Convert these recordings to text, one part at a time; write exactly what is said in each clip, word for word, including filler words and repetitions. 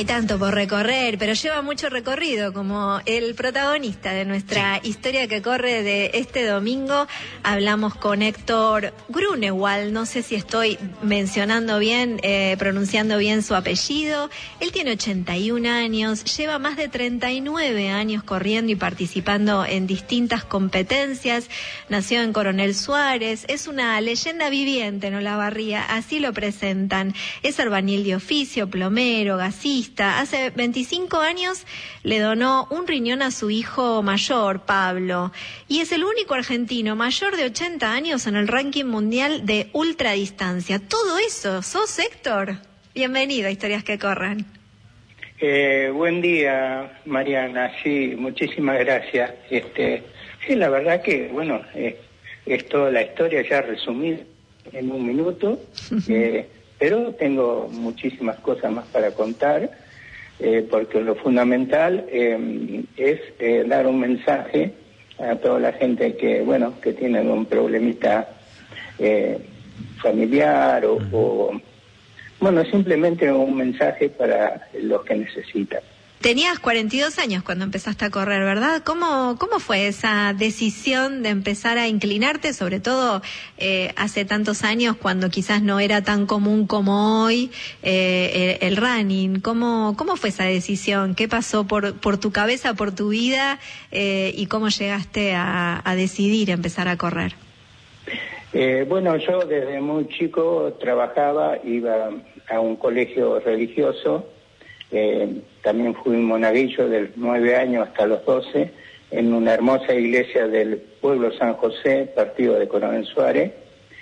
Hay tanto por recorrer, pero lleva mucho recorrido, como el protagonista de nuestra sí. historia que corre de este domingo. Hablamos con Héctor Grunewald, no sé si estoy mencionando bien, eh, pronunciando bien su apellido. Él tiene ochenta y un años, lleva más de treinta y nueve años corriendo y participando en distintas competencias. Nació en Coronel Suárez, es una leyenda viviente en Olavarría, así lo presentan. Es albañil de oficio, plomero, gasista. Hace veinticinco años le donó un riñón a su hijo mayor, Pablo, y es el único argentino mayor de ochenta años en el ranking mundial de ultradistancia. Todo eso, ¿sos Héctor? Bienvenido a Historias que Corren. Eh, buen día, Mariana. Sí, muchísimas gracias. Este, sí, la verdad que, bueno, eh, es toda la historia ya resumida en un minuto. eh, Pero tengo muchísimas cosas más para contar, eh, porque lo fundamental eh, es eh, dar un mensaje a toda la gente que, bueno, que tienen un problemita eh, familiar o, o, bueno, simplemente un mensaje para los que necesitan. Tenías cuarenta y dos años cuando empezaste a correr, ¿verdad? ¿Cómo, cómo fue esa decisión de empezar a inclinarte, sobre todo eh, hace tantos años cuando quizás no era tan común como hoy eh, el, el running? ¿Cómo, cómo fue esa decisión? ¿Qué pasó por, por tu cabeza, por tu vida eh, y cómo llegaste a, a decidir empezar a correr? Eh, bueno, yo desde muy chico trabajaba, iba a un colegio religioso. Eh, también fui un monaguillo de los nueve años hasta los doce en una hermosa iglesia del pueblo San José, partido de Coronel Suárez.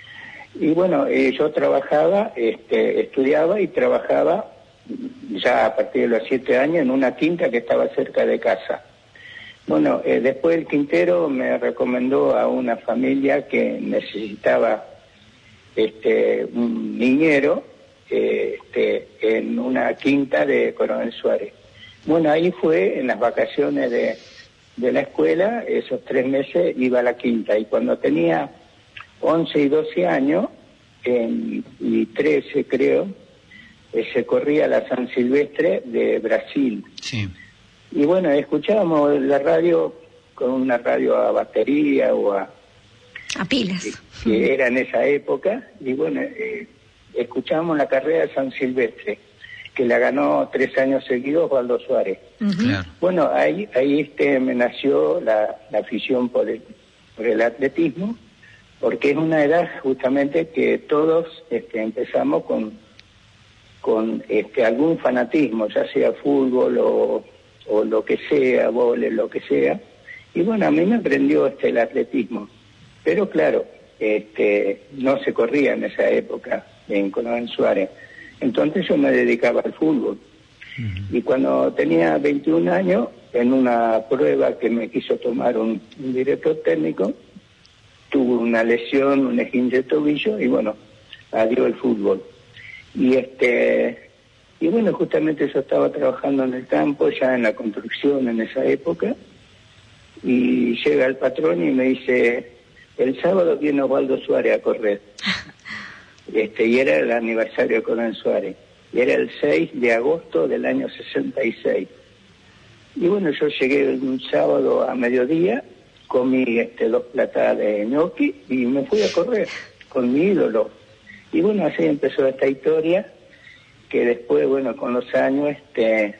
Y bueno, eh, yo trabajaba, este, estudiaba y trabajaba ya a partir de los siete años en una quinta que estaba cerca de casa. Bueno, eh, después el quintero me recomendó a una familia que necesitaba este, un niñero Este, en una quinta de Coronel Suárez. Bueno, ahí fue en las vacaciones de, de la escuela, esos tres meses iba a la quinta, y cuando tenía once y doce años, eh, y trece creo, eh, se corría la San Silvestre de Brasil. Sí. Y bueno, escuchábamos la radio con una radio a batería o a... a pilas. Que, que era en esa época, y bueno... Eh, escuchamos la carrera de San Silvestre, que la ganó tres años seguidos Osvaldo Suárez. Uh-huh. Claro. Bueno, ahí ahí este me nació la, la afición por el, por el atletismo, porque es una edad justamente que todos este, empezamos con con este algún fanatismo, ya sea fútbol o, o lo que sea, vóley, lo que sea. Y bueno, a mí me prendió este el atletismo. Pero claro, este no se corría en esa época en Coronel Suárez. Entonces yo me dedicaba al fútbol. Uh-huh. Y cuando tenía veintiún años, en una prueba que me quiso tomar un, un director técnico, tuve una lesión, un esguince de tobillo, y bueno, adiós el fútbol. Y este y bueno, justamente yo estaba trabajando en el campo, ya en la construcción en esa época, y llega el patrón y me dice, el sábado viene Osvaldo Suárez a correr. Este, y era el aniversario de Coronel Suárez, y era el seis de agosto del año sesenta y seis. Y bueno, yo llegué un sábado a mediodía, comí este, dos platas de ñoqui y me fui a correr con mi ídolo. Y bueno, así empezó esta historia, que después, bueno, con los años, este,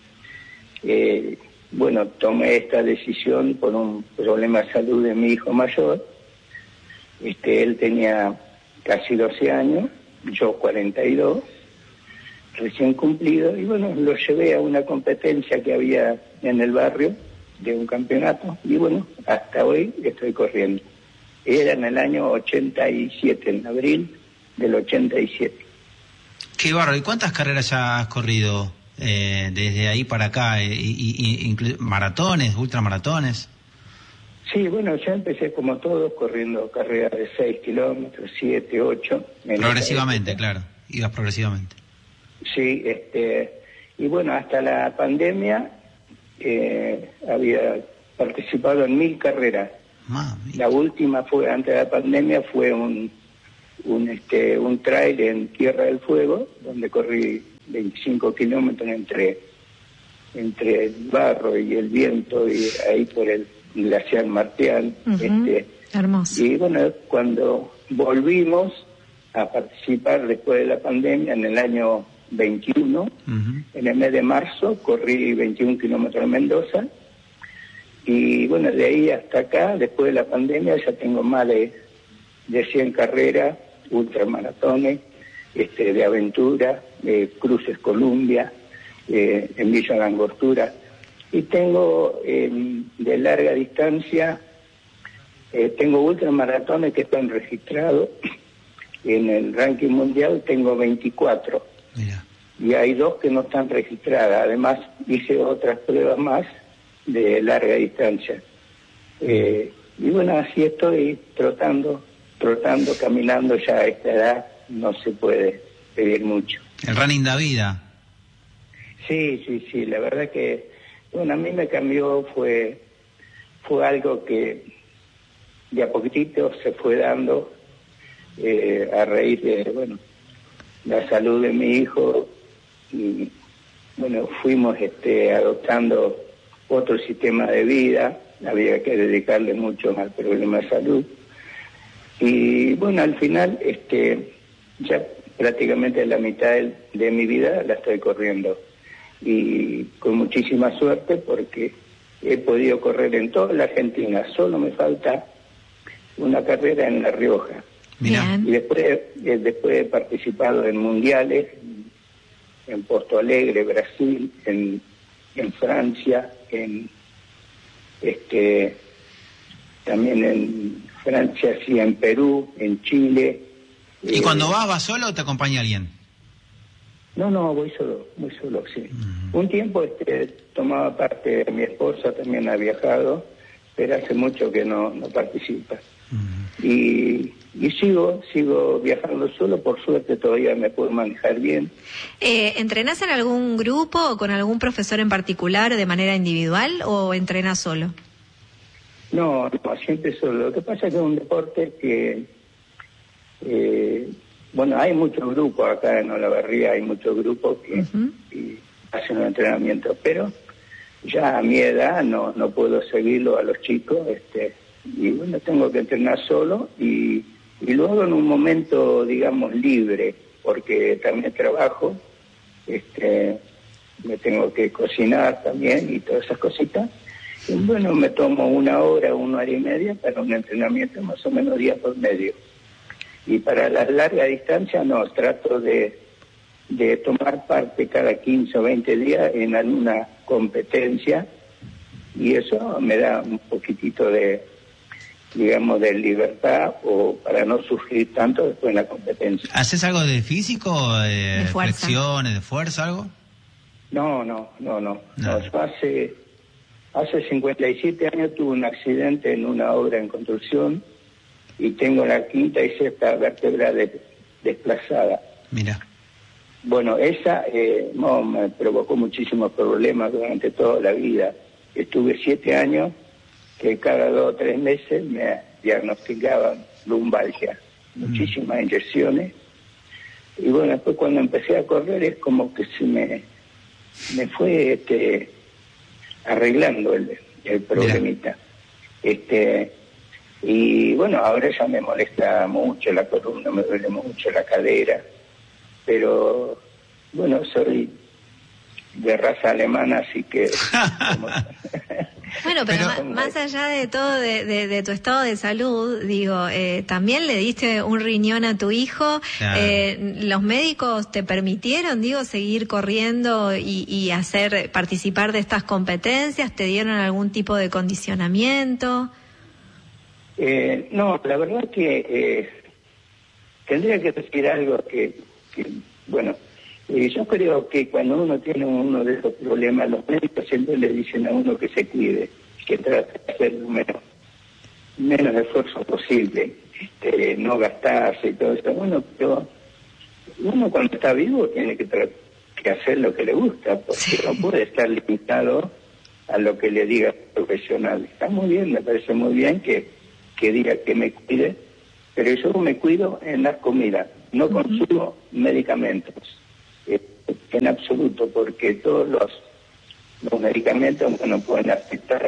eh, bueno, tomé esta decisión por un problema de salud de mi hijo mayor. Este, él tenía casi doce años, yo cuarenta y dos, recién cumplido, y bueno, lo llevé a una competencia que había en el barrio, de un campeonato, y bueno, hasta hoy estoy corriendo. Era en el año ochenta y siete, en abril del ochenta y siete. Qué bárbaro. ¿Y cuántas carreras ya has corrido eh, desde ahí para acá? Eh, y, y, y, ¿Maratones, ultramaratones? Sí, bueno, ya empecé como todos, corriendo carreras de seis kilómetros, siete, ocho. Progresivamente, claro, ibas progresivamente. Sí, este, y bueno, hasta la pandemia eh, había participado en mil carreras. Mami. La última fue, antes de la pandemia, fue un, un, este, un trail en Tierra del Fuego, donde corrí veinticinco kilómetros entre, entre el barro y el viento, y ahí por el glaciar Martial. Uh-huh. este, Hermoso. Y bueno, cuando volvimos a participar después de la pandemia, en el año veintiuno, uh-huh. en el mes de marzo, corrí veintiún kilómetros en Mendoza, y bueno, de ahí hasta acá, después de la pandemia, ya tengo más de, de cien carreras, ultramaratones, este, de aventura, eh, cruces Columbia, eh, en Villa Langostura, y tengo eh, de larga distancia, eh, tengo ultramaratones que están registrados. En el ranking mundial tengo veinticuatro. Mira. Y hay dos que no están registradas. Además, hice otras pruebas más de larga distancia. Eh, y bueno, así estoy trotando, trotando, caminando. Ya a esta edad no se puede pedir mucho. El running da vida. Sí, sí, sí. La verdad que, bueno, a mí me cambió, fue, fue algo que de a poquitito se fue dando. Eh, a raíz de, bueno, la salud de mi hijo, y bueno, fuimos este, adoptando otro sistema de vida, había que dedicarle mucho al problema de salud, y bueno, al final, este, ya prácticamente la mitad de, de mi vida la estoy corriendo, y con muchísima suerte porque he podido correr en toda la Argentina, solo me falta una carrera en La Rioja. Mirá. Y después, eh, después he participado en mundiales, en Porto Alegre, Brasil, en, en Francia, en este también en Francia, sí, en Perú, en Chile. ¿Y eh, cuando vas, vas solo o te acompaña alguien? No, no, voy solo, voy solo, sí. Uh-huh. Un tiempo este, tomaba parte, mi esposa también ha viajado, pero hace mucho que no, no participa. Uh-huh. Y, y sigo, sigo viajando solo, por suerte todavía me puedo manejar bien. Eh, ¿Entrenás en algún grupo o con algún profesor en particular de manera individual o entrenás solo? No, no, siempre solo. Lo que pasa es que es un deporte que, eh, bueno, hay muchos grupos acá en Olavarría, hay muchos grupos que uh-huh. y hacen un entrenamiento, pero ya a mi edad no, no puedo seguirlo a los chicos, este, y bueno, tengo que entrenar solo y, y luego en un momento, digamos, libre, porque también trabajo, este, me tengo que cocinar también y todas esas cositas. Y bueno, me tomo una hora, una hora y media para un entrenamiento más o menos día por medio. Y para la larga distancia no, trato de, de tomar parte cada quince o veinte días en alguna competencia y eso me da un poquitito de, digamos, de libertad o para no sufrir tanto después en la competencia. ¿Haces algo de físico, de, de flexiones, de fuerza, algo? No, no, no, no. no. no hace... Hace cincuenta y siete años tuve un accidente en una obra en construcción y tengo la quinta y sexta vértebra de, desplazada. Mira. Bueno, esa eh, no, me provocó muchísimos problemas durante toda la vida. Estuve siete años que cada dos o tres meses me diagnosticaban lumbalgia, mm. muchísimas inyecciones. Y bueno, después cuando empecé a correr es como que se me, me fue... este arreglando el, el problemita. Este, y bueno, ahora ya me molesta mucho la columna, me duele mucho la cadera, pero bueno, soy de raza alemana, así que... como... Bueno, pero, pero más, más allá de todo, de, de, de tu estado de salud, digo, eh, también le diste un riñón a tu hijo. Claro. Eh, ¿Los médicos te permitieron, digo, seguir corriendo y, y hacer participar de estas competencias? ¿Te dieron algún tipo de condicionamiento? Eh, no, la verdad es que eh, tendría que decir algo que, que bueno... Eh, yo creo que cuando uno tiene uno de esos problemas, los médicos siempre le dicen a uno que se cuide, que trate de hacer lo menos, menos esfuerzo posible, este, no gastarse y todo eso. Bueno, pero uno cuando está vivo tiene que, tra- que hacer lo que le gusta, porque sí. no puede estar limitado a lo que le diga el profesional. Está muy bien, me parece muy bien que, que diga que me cuide, pero yo me cuido en las comidas, no uh-huh. consumo medicamentos. en absoluto, porque todos los, los medicamentos, bueno, pueden afectar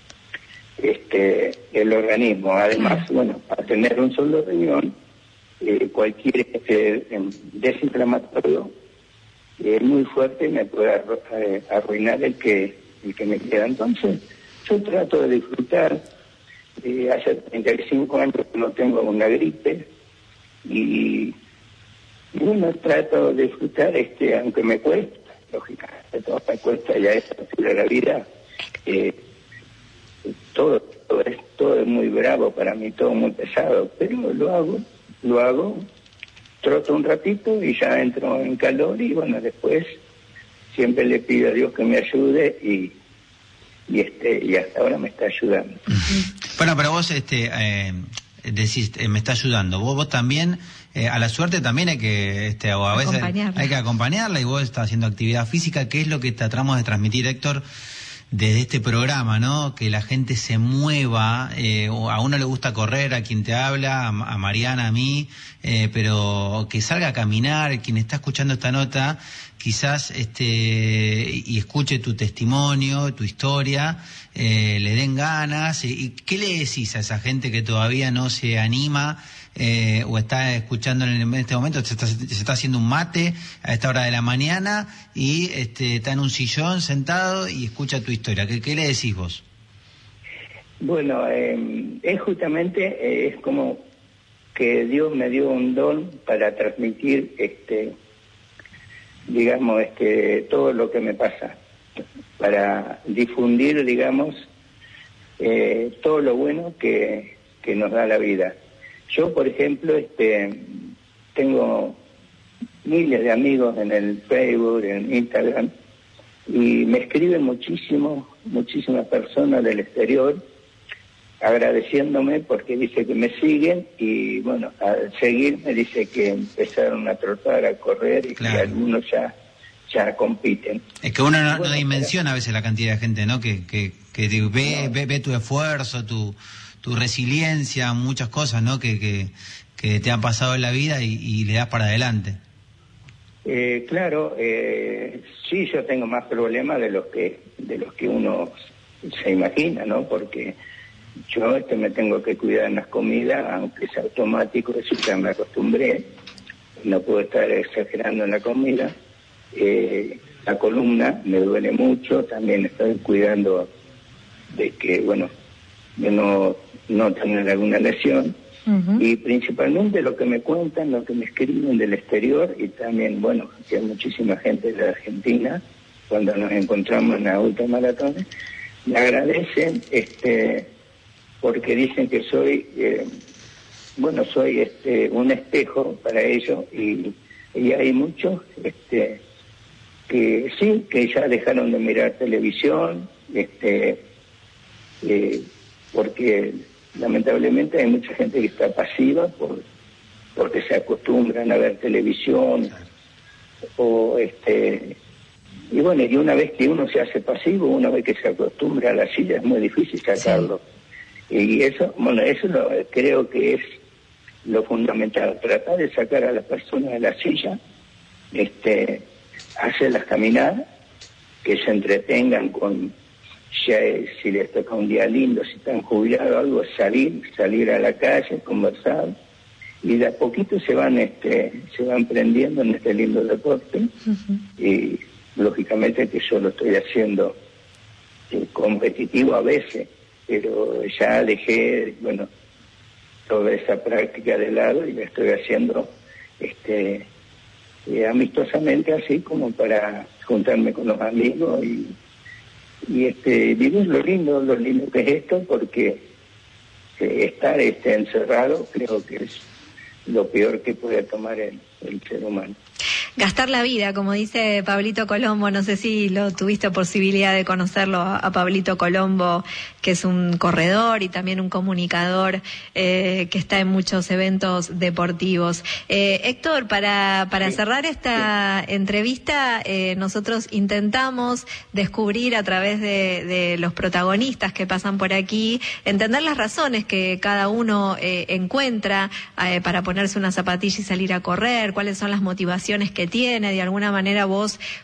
este el organismo. Además, bueno, al tener un solo riñón, eh, cualquier este, desinflamatorio es eh, muy fuerte y me puede arru eh, arruinar el que el que me queda. Entonces, yo trato de disfrutar. Eh, hace treinta y cinco años que no tengo una gripe y, y bueno, trato de disfrutar, este, aunque me cuesta, lógicamente, todo me cuesta ya esta altura de la vida. Eh, todo, todo, es, todo es muy bravo para mí, todo muy pesado, pero lo hago, lo hago, troto un ratito y ya entro en calor y bueno, después siempre le pido a Dios que me ayude y y este y hasta ahora me está ayudando. Bueno, pero vos este eh, decís, eh, me está ayudando. Vos vos también, eh, a la suerte también hay que, este o a veces hay que acompañarla y vos estás haciendo actividad física, que es lo que tratamos de transmitir, Héctor, desde este programa, ¿no? Que la gente se mueva, eh, a uno le gusta correr, a quien te habla, a, a Mariana, a mí, eh, pero que salga a caminar, quien está escuchando esta nota, quizás este y escuche tu testimonio, tu historia, eh, le den ganas. Y, y ¿qué le decís a esa gente que todavía no se anima eh, o está escuchando en este momento, se está, se está haciendo un mate a esta hora de la mañana y este, está en un sillón sentado y escucha tu historia? ¿Qué, qué le decís vos? Bueno, eh, es justamente, eh, es como que Dios me dio un don para transmitir, este, digamos, este, todo lo que me pasa, para difundir, digamos, eh, todo lo bueno que, que nos da la vida. Yo, por ejemplo, este, tengo miles de amigos en el Facebook, en Instagram, y me escriben muchísimo, muchísimas personas del exterior, agradeciéndome porque dice que me siguen y, bueno, al seguirme dice que empezaron a trotar, a correr y claro, que algunos ya ya compiten. Es que uno no, bueno, no dimensiona pero... a veces la cantidad de gente, ¿no? Que que, que te ve, no. ve ve tu esfuerzo, tu tu resiliencia, muchas cosas, ¿no? Que que, que te han pasado en la vida y, y le das para adelante. Eh, claro, eh, sí, yo tengo más problemas de los que de los que uno se imagina, ¿no? Porque yo este, me tengo que cuidar en las comidas, aunque es automático, eso ya me acostumbré, no puedo estar exagerando en la comida. Eh, la columna me duele mucho, también estoy cuidando de que, bueno, de no, no tener alguna lesión. Uh-huh. Y principalmente lo que me cuentan, lo que me escriben del exterior y también, bueno, que hay muchísima gente de Argentina, cuando nos encontramos en la ultramaratones, me agradecen, este... porque dicen que soy, eh, bueno, soy este un espejo para ellos y, y hay muchos este, que sí, que ya dejaron de mirar televisión, este, eh, porque lamentablemente hay mucha gente que está pasiva por porque se acostumbran a ver televisión o este y bueno, y una vez que uno se hace pasivo, una vez que se acostumbra a la silla es muy difícil sacarlo. Sí. Y eso, bueno, eso lo, creo que es lo fundamental, tratar de sacar a las personas de la silla, este, hacerlas caminar, que se entretengan con, ya, si les toca un día lindo, si están jubilados o algo, salir, salir a la calle, conversar, y de a poquito se van, este, se van prendiendo en este lindo deporte, uh-huh. Y lógicamente que yo lo estoy haciendo eh, competitivo a veces, pero ya dejé, bueno, toda esa práctica de lado y la estoy haciendo este eh, amistosamente, así como para juntarme con los amigos y, y este vivir lo lindo, lo lindo que es esto, porque eh, estar este encerrado creo que es lo peor que puede tomar el, el ser humano. Gastar la vida, como dice Pablito Colombo, no sé si lo tuviste posibilidad de conocerlo a, a Pablito Colombo, que es un corredor y también un comunicador eh, que está en muchos eventos deportivos. Eh, Héctor, para, para cerrar esta entrevista, eh, nosotros intentamos descubrir a través de, de los protagonistas que pasan por aquí, entender las razones que cada uno eh, encuentra eh, para ponerse una zapatilla y salir a correr, cuáles son las motivaciones que que tiene, de alguna manera vos